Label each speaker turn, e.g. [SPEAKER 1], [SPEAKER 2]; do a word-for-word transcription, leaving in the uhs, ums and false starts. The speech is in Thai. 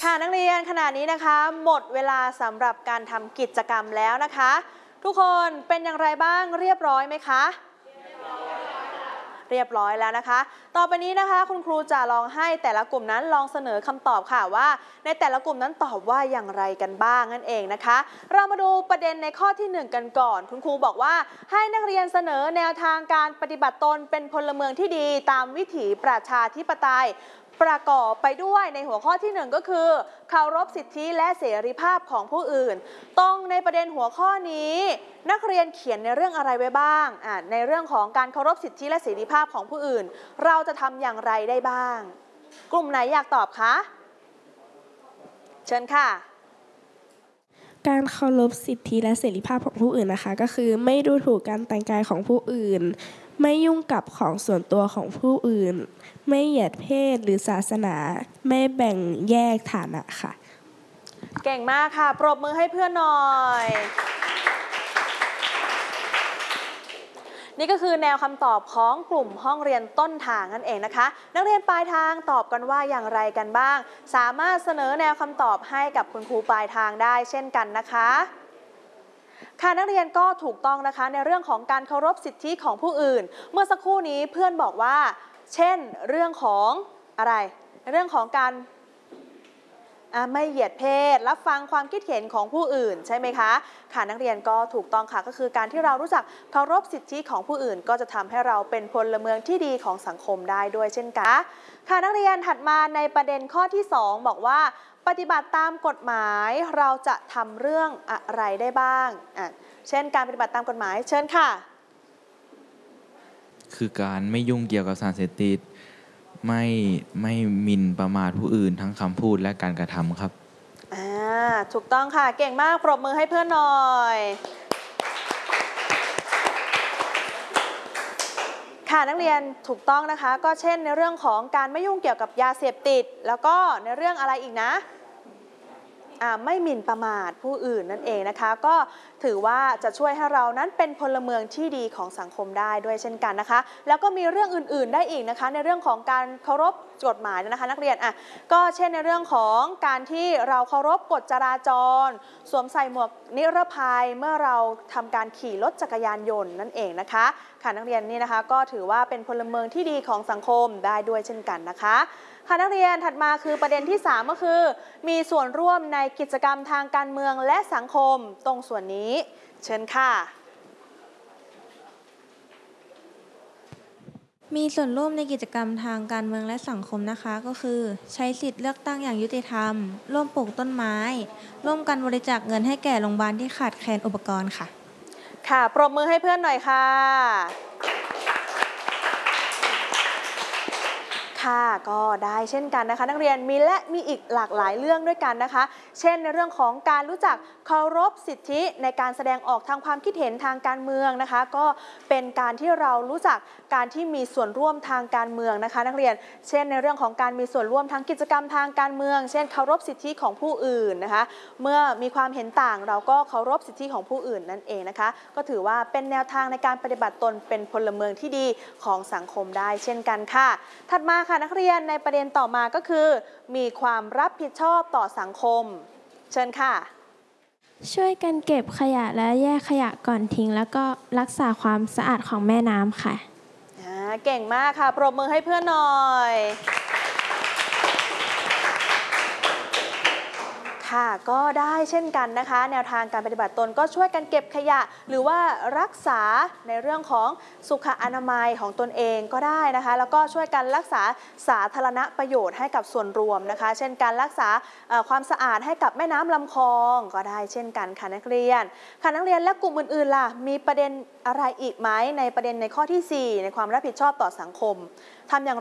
[SPEAKER 1] ค่ะนักเรียนขณะนี้นะคะหมดเวลาสำหรับการทำกิจกรรมแล้วนะคะทุกคนเป็นอย่างไรบ้างเรียบร้อยไหมคะเรียบร้อยแล้วนะคะต่อไปนี้นะคะคุณครูจะลองให้แต่ละกลุ่มนั้นลองเสนอคำตอบค่ะว่าในแต่ละกลุ่มนั้นตอบว่าอย่างไรกันบ้างนั่นเองนะคะเรามาดูประเด็นในข้อที่หนึ่งกันก่อนคุณครูบอกว่าให้นักเรียนเสนอแนวทางการปฏิบัติตนเป็นพลเมืองที่ดีตามวิถีประชาธิปไตยประกอบไปด้วยในหัวข้อที่หนึ่งก็คือเคารพสิทธิและเสรีภาพของผู้อื่นตรงในประเด็นหัวข้อนี้นักเรียนเขียนในเรื่องอะไรไว้บ้างอ่าในเรื่องของการเคารพสิทธิและเสรีภาพของผู้อื่นเราจะทำอย่างไรได้บ้างกลุ่มไหนอยากตอบคะเชิญค่ะ
[SPEAKER 2] การเคารพสิทธิและเสรีภาพของผู้อื่นนะคะก็คือไม่ดูถูกการแต่งกายของผู้อื่นไม่ยุ่งกับของส่วนตัวของผู้อื่นไม่เหยียดเพศหรือศาสนาไม่แบ่งแยกฐานะค่ะ
[SPEAKER 1] เก่งมากค่ะปรบมือให้เพื่อนหน่อยนี่ก็คือแนวคำตอบของกลุ่มห้องเรียนต้นทางนั่นเองนะคะนักเรียนปลายทางตอบกันว่าอย่างไรกันบ้างสามารถเสนอแนวคำตอบให้กับคุณครูปลายทางได้เช่นกันนะคะค่ะนักเรียนก็ถูกต้องนะคะในเรื่องของการเคารพสิทธิของผู้อื่นเมื่อสักครู่นี้เพื่อนบอกว่าเช่นเรื่องของอะไรในเรื่องของการไม่เหยียดเพศรับฟังความคิดเห็นของผู้อื่นใช่ไหมคะค่ะนักเรียนก็ถูกต้องค่ะก็คือการที่เรารู้จักเคารพสิทธิของผู้อื่นก็จะทำให้เราเป็นพลเมืองที่ดีของสังคมได้ด้วยเช่นกันค่ะนักเรียนถัดมาในประเด็นข้อที่สองบอกว่าปฏิบัติตามกฎหมายเราจะทำเรื่องอะไรได้บ้างอ่ะเช่นการปฏิบัติตามกฎหมายเชิญค่ะ
[SPEAKER 3] คือการไม่ยุ่งเกี่ยวกับสารเสพติดไม่ไม่หมิ่นประมาทผู้อื่นทั้งคำพูดและการกระทำครับ
[SPEAKER 1] อ่าถูกต้องค่ะเก่งมากปรบมือให้เพื่อนหน่อยค่ะนักเรียนถูกต้องนะคะก็เช่นในเรื่องของการไม่ยุ่งเกี่ยวกับยาเสพติดแล้วก็ในเรื่องอะไรอีกนะไม่หมิ่นประมาทผู้อื่นนั่นเองนะคะก็ถือว่าจะช่วยให้เรานั้นเป็นพลเมืองที่ดีของสังคมได้ด้วยเช่นกันนะคะแล้วก็มีเรื่องอื่นๆได้อีกนะคะในเรื่องของการเคารพกฎหมายนะคะนักเรียนอ่ะก็เช่นในเรื่องของการที่เราเคารพกฎจราจรสวมใส่หมวกนิรภัยเมื่อเราทำการขี่รถจักรยานยนต์นั่นเองนะคะค่ะนักเรียนนี่นะคะก็ถือว่าเป็นพลเมืองที่ดีของสังคมได้ด้วยเช่นกันนะคะค่ะนักเรียนถัดมาคือประเด็นที่สามก็คือมีส่วนร่วมในกิจกรรมทางการเมืองและสังคมตรงส่วนนี้เชิญค่ะ
[SPEAKER 4] มีส่วนร่วมในกิจกรรมทางการเมืองและสังคมนะคะก็คือใช้สิทธิ์เลือกตั้งอย่างยุติธรรมร่วมปลูกต้นไม้ร่วมกันบริจาคเงินให้แก่โรงพยาบาลที่ขาดแคลนอุปกรณ์ค่ะ
[SPEAKER 1] ค่ะปรบมือให้เพื่อนหน่อยค่ะค่ะก็ได้เช่นกันนะคะนักเรียนมีและมีอีกหลากหลายเรื่องด้วยกันนะคะเช่นในเรื่องของการรู้จักเคารพสิทธิในการแสดงออกทางความคิดเห็นทางการเมืองนะคะก็เป็นการที่เรารู้จักการที่มีส่วนร่วมทางการเมืองนะคะนักเรียนเช่นในเรื่องของการมีส่วนร่วมทั้งกิจกรรมทางการเมืองเช่นเคารพสิทธิของผู้อื่นนะคะเมื่อมีความเห็นต่างเราก็เคารพสิทธิของผู้อื่นนั่นเองนะคะก็ถือว่าเป็นแนวทางในการปฏิบัติตนเป็นพลเมืองที่ดีของสังคมได้เช่นกันค่ะถัดมาค่ะนักเรียนในประเด็นต่อมาก็คือมีความรับผิดชอบต่อสังคมเชิญค่ะ
[SPEAKER 2] ช่วยกันเก็บขยะและแยกขยะก่อนทิ้งแล้วก็รักษาความสะอาดของแม่น้ำค่ะ
[SPEAKER 1] เก่งมากค่ะปรบมือให้เพื่อนหน่อยค่ะก็ได้เช่นกันนะคะแนวทางการปฏิบัติตนก็ช่วยกันเก็บขยะหรือว่ารักษาในเรื่องของสุขอนามัยของตนเองก็ได้นะคะแล้วก็ช่วยกันรักษาสาธารณประโยชน์ให้กับส่วนรวมนะคะเช่นการรักษาความสะอาดให้กับแม่น้ำลำคลองก็ได้เช่นกันค่ะนักเรียนค่ะนักเรียนและกลุ่มอื่นๆล่ะมีประเด็นอะไรอีกไหมในประเด็นในข้อที่สี่ในความรับผิดชอบต่อสังคมทำอย่าง